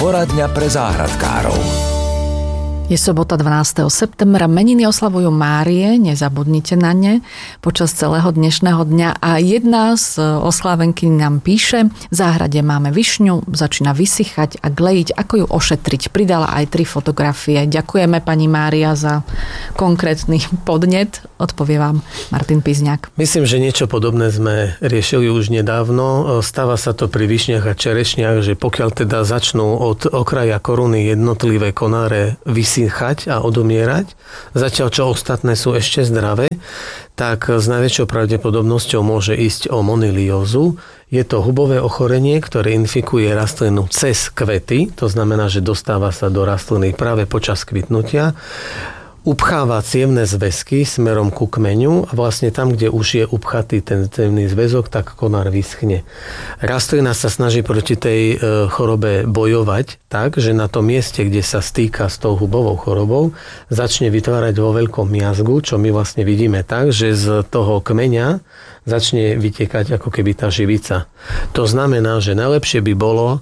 Poradňa pre záhradkárov. Je sobota 12. septembra, meniny oslavujú Márie, nezabudnite na ne počas celého dnešného dňa a jedna z oslávenky nám píše: v záhrade máme višňu, začína vysychať a glejiť, ako ju ošetriť. Pridala aj 3 fotografie. Ďakujeme pani Mária za konkrétny podnet. Odpovie vám Martin Pizňák. Myslím, že niečo podobné sme riešili už nedávno. Stáva sa to pri višniach a čerešniach, že pokiaľ teda začnú od okraja koruny jednotlivé konáre vysychať a odumierať, zatiaľ čo ostatné sú ešte zdravé, tak s najväčšou pravdepodobnosťou môže ísť o moniliózu. Je to hubové ochorenie, ktoré infikuje rastlinu cez kvety, to znamená, že dostáva sa do rastliny práve počas kvitnutia, upcháva cievne zväzky smerom ku kmeňu a vlastne tam, kde už je upchatý ten cievny zväzok, tak konár vyschne. Rastlina sa snaží proti tej chorobe bojovať tak, že na tom mieste, kde sa stýka s tou hubovou chorobou, začne vytvárať vo veľkom miazgu, čo my vlastne vidíme tak, že z toho kmeňa začne vytekať ako keby tá živica. To znamená, že najlepšie by bolo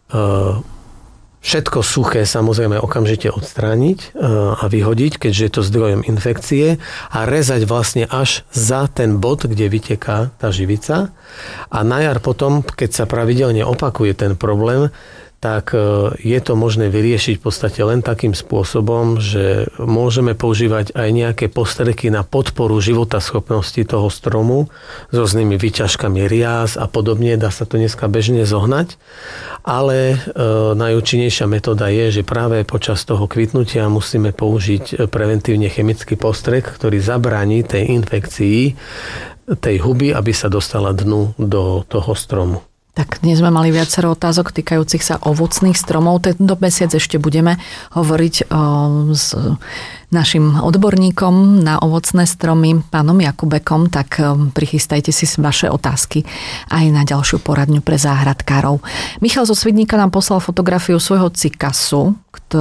všetko suché samozrejme okamžite odstrániť a vyhodiť, keďže je to zdrojom infekcie, a rezať vlastne až za ten bod, kde vyteká tá živica. A na jar potom, keď sa pravidelne opakuje ten problém, tak je to možné vyriešiť v podstate len takým spôsobom, že môžeme používať aj nejaké postreky na podporu životaschopnosti toho stromu s rôznymi vyťažkami riaz a podobne. Dá sa to dneska bežne zohnať, ale najúčinnejšia metóda je, že práve počas toho kvitnutia musíme použiť preventívne chemický postrek, ktorý zabráni tej infekcii tej huby, aby sa dostala dnu do toho stromu. Tak dnes sme mali viacero otázok týkajúcich sa ovocných stromov. Tento mesiac ešte budeme hovoriť s našim odborníkom na ovocné stromy, pánom Jakubekom, tak prichystajte si vaše otázky aj na ďalšiu poradňu pre záhradkárov. Michal zo Svidníka nám poslal fotografiu svojho cikasu,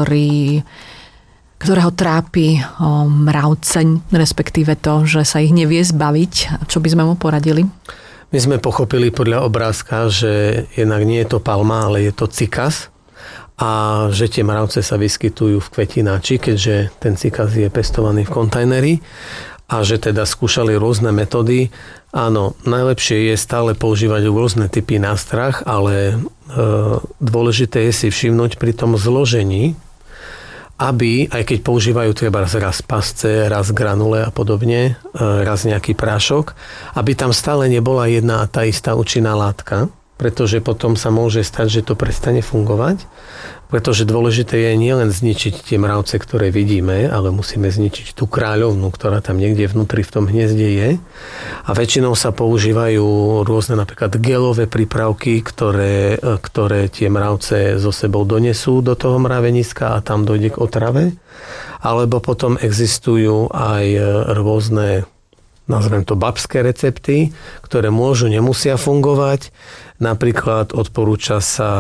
ktorého trápi mravceň, respektíve to, že sa ich nevie zbaviť. Čo by sme mu poradili? My sme pochopili podľa obrázka, že jednak nie je to palma, ale je to cikas a že tie mravce sa vyskytujú v kvetináči, keďže ten cikas je pestovaný v kontajneri a že teda skúšali rôzne metódy. Áno, najlepšie je stále používať rôzne typy nástrah, ale dôležité je si všimnúť pri tom zložení, aby, aj keď používajú treba raz pasce, raz granule a podobne, raz nejaký prášok, aby tam stále nebola jedna a tá istá účinná látka, pretože potom sa môže stať, že to prestane fungovať, pretože dôležité je nielen zničiť tie mravce, ktoré vidíme, ale musíme zničiť tú kráľovnú, ktorá tam niekde vnútri v tom hniezde je. A väčšinou sa používajú rôzne napríklad gelové prípravky, ktoré tie mravce so sebou donesú do toho mraveniska a tam dojde k otrave. Alebo potom existujú aj rôzne, nazvem to babské recepty, ktoré môžu, nemusia fungovať. Napríklad odporúča sa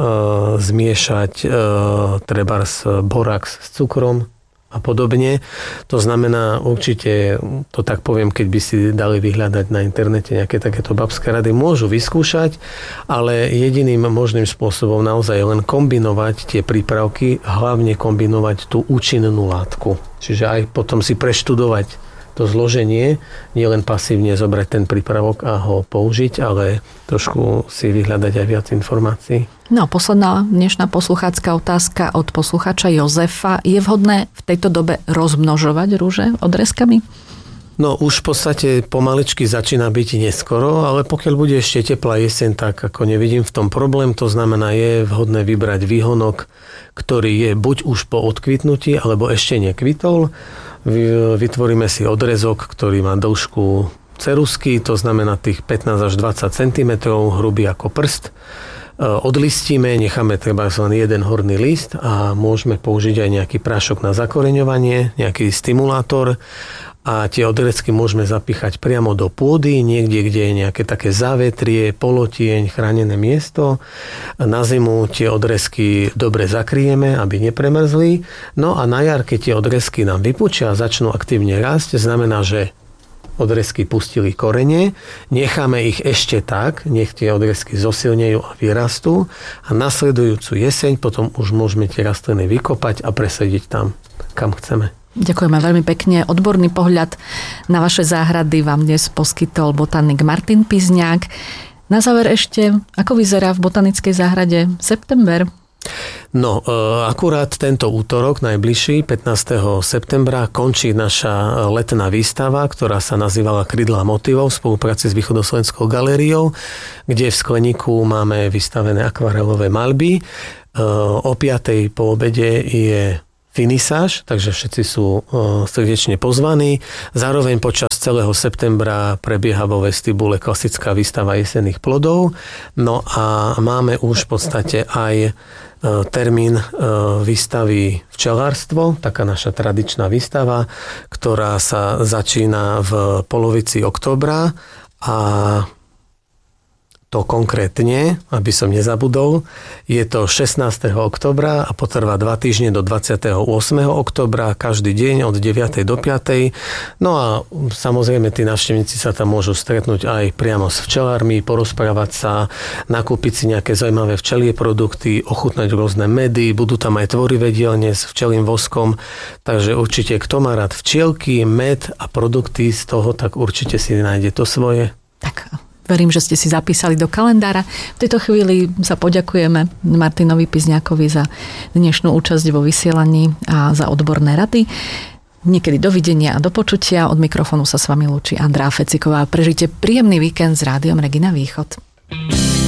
zmiešať trebárs borax s cukrom a podobne. To znamená, určite, to tak poviem, keď by si dali vyhľadať na internete nejaké takéto babské rady, môžu vyskúšať, ale jediným možným spôsobom naozaj je len kombinovať tie prípravky, hlavne kombinovať tú účinnú látku. Čiže aj potom si preštudovať to zloženie, nie len pasívne zobrať ten prípravok a ho použiť, ale trošku si vyhľadať aj viac informácií. No, posledná dnešná posluchácka otázka od poslucháča Jozefa. Je vhodné v tejto dobe rozmnožovať rúže odrezkami? No, už v podstate pomaličky začína byť neskoro, ale pokiaľ bude ešte teplá jeseň, tak ako nevidím v tom problém. To znamená, je vhodné vybrať výhonok, ktorý je buď už po odkvitnutí, alebo ešte nekvitol. Vytvoríme si odrezok, ktorý má dĺžku ceruzky, to znamená tých 15 až 20 cm, hrubý ako prst. Odlistíme, necháme treba len jeden horný list a môžeme použiť aj nejaký prášok na zakoreňovanie, nejaký stimulátor. A tie odrezky môžeme zapíchať priamo do pôdy, niekde, kde je nejaké také závetrie, polotieň, chránené miesto. Na zimu tie odrezky dobre zakryjeme, aby nepremrzli. No a na jar, keď tie odrezky nám vypučia a začnú aktívne rásť, znamená, že odrezky pustili korene, necháme ich ešte tak, nech tie odrezky zosilnejú a vyrastú a nasledujúcu jeseň potom už môžeme tie rastliny vykopať a presadiť tam, kam chceme. Ďakujeme veľmi pekne. Odborný pohľad na vaše záhrady vám dnes poskytol botanik Martin Pizňák. Na záver ešte, ako vyzerá v botanickej záhrade september? No, akurát tento útorok, najbližší, 15. septembra, končí naša letná výstava, ktorá sa nazývala Krydlá motivov v spolupráci s Východoslovenskou galériou, kde v skleníku máme vystavené akvarelové maľby. O 5:00 po obede je finisáž, takže všetci sú srdečne pozvaní. Zároveň počas celého septembra prebieha vo vestibule klasická výstava jesenných plodov. No a máme už v podstate aj termín výstavy včelárstvo, taká naša tradičná výstava, ktorá sa začína v polovici októbra a to konkrétne, aby som nezabudol, je to 16. októbra a potrvá 2 týždne do 28. októbra, každý deň od 9. do 5. No a samozrejme tí návštevníci sa tam môžu stretnúť aj priamo s včelármi, porozprávať sa, nakúpiť si nejaké zaujímavé včelie produkty, ochutnať rôzne medy, budú tam aj tvorivé dielne s včelím voskom, takže určite kto má rád včielky, med a produkty z toho, tak určite si nájde to svoje. Tak. Verím, že ste si zapísali do kalendára. V tejto chvíli sa poďakujeme Martinovi Pizňákovi za dnešnú účasť vo vysielaní a za odborné rady. Niekedy dovidenia a do počutia. Od mikrofónu sa s vami lúči Andrea Feciková. Prežite príjemný víkend s Rádiom Regina Východ.